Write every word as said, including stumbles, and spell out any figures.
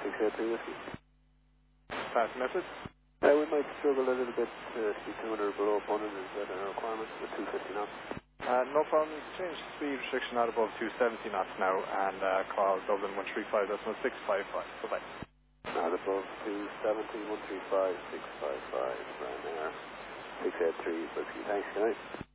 six eight three whiskey. Pass message? Uh, we might struggle a little bit to uh, speed two hundred below one hundred, is that a requirement with two fifty knots? Uh, no problem. Change speed restriction not above two seventy knots now, and uh, call Dublin one three five six five five. Bye-bye. Not above two seventy, one three five, six five five, right there. six eight three whiskey. Thanks, good night.